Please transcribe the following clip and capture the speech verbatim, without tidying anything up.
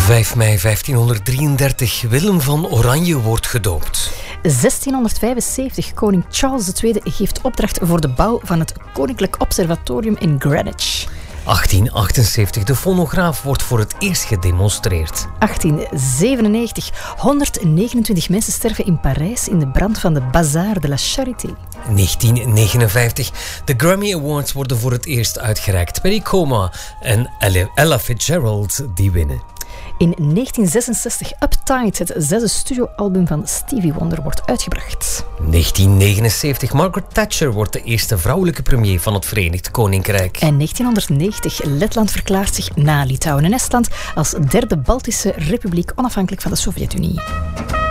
vijf mei vijftienhonderddrieëndertig. Willem van Oranje wordt gedoopt. zestienhonderdvijfenzeventig. Koning Charles de Tweede geeft opdracht voor de bouw van het Koninklijk Observatorium in Greenwich. achttien achtenzeventig. De fonograaf wordt voor het eerst gedemonstreerd. achttien zevenennegentig. honderdnegenentwintig mensen sterven in Parijs in de brand van de Bazar de la Charité. negentien negenenvijftig. De Grammy Awards worden voor het eerst uitgereikt. Perry Como en Ella Fitzgerald die winnen. In negentien zesenzestig. Uptight, het zesde studioalbum van Stevie Wonder, wordt uitgebracht. negentien negenenzeventig. Margaret Thatcher wordt de eerste vrouwelijke premier van het Verenigd Koninkrijk. En negentienhonderdnegentig. Letland verklaart zich na Litouwen en Estland als derde Baltische republiek onafhankelijk van de Sovjet-Unie.